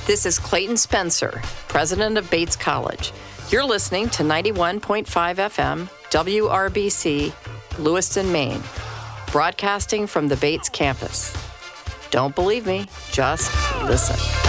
This is Clayton Spencer, president of Bates College. You're listening to 91.5 FM, WRBC, Lewiston, Maine, broadcasting from the Bates campus. Don't believe me, just listen.